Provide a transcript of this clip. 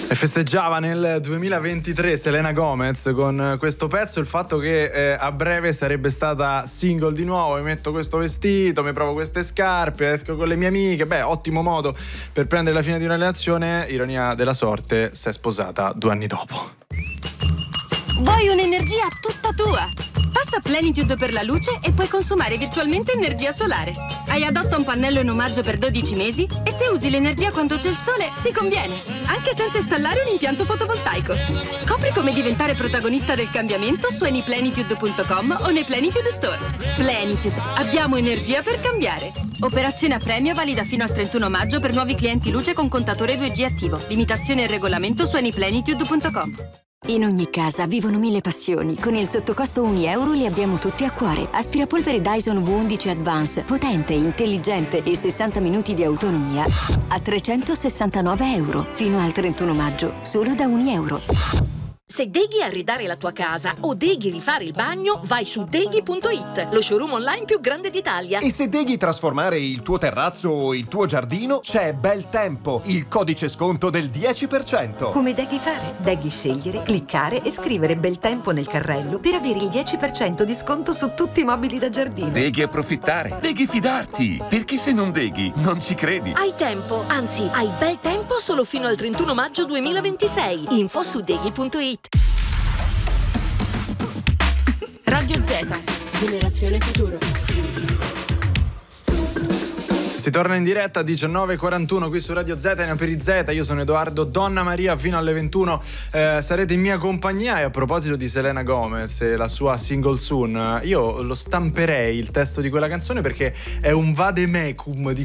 E festeggiava nel 2023 Selena Gomez con questo pezzo il fatto che a breve sarebbe stata single di nuovo. Mi metto questo vestito, mi provo queste scarpe, esco con le mie amiche. Beh, ottimo modo per prendere la fine di una relazione. Ironia della sorte, si è sposata 2 anni dopo. Vuoi un'energia tutta tua? Passa Plenitude per la luce e puoi consumare virtualmente energia solare. Hai adotta un pannello in omaggio per 12 mesi e se usi l'energia quando c'è il sole ti conviene, anche senza installare un impianto fotovoltaico. Scopri come diventare protagonista del cambiamento su anyplenitude.com o nei Plenitude Store. Plenitude, abbiamo energia per cambiare. Operazione a premio valida fino al 31 maggio per nuovi clienti luce con contatore 2G attivo. Limitazione e regolamento su anyplenitude.com. In ogni casa vivono 1000 passioni. Con il sottocosto €1 li abbiamo tutti a cuore. Aspirapolvere Dyson V11 Advance, potente, intelligente e 60 minuti di autonomia a €369 fino al 31 maggio, solo da €1. Se deghi arredare la tua casa o deghi rifare il bagno, vai su deghi.it, lo showroom online più grande d'Italia. E se deghi trasformare il tuo terrazzo o il tuo giardino, c'è Bel Tempo, il codice sconto del 10%. Come deghi fare? Deghi scegliere, cliccare e scrivere Bel Tempo nel carrello per avere il 10% di sconto su tutti i mobili da giardino. Deghi approfittare, deghi fidarti, perché se non deghi non ci credi. Hai tempo, anzi hai bel tempo solo fino al 31 maggio 2026. Info su deghi.it. Radio Z, generazione futuro. Si torna in diretta a 19:41 qui su Radio Z in Aperi Z. Io sono Edoardo Donna Maria fino alle 21 sarete in mia compagnia. E a proposito di Selena Gomez e la sua single Soon, io lo stamperei il testo di quella canzone perché è un vademecum di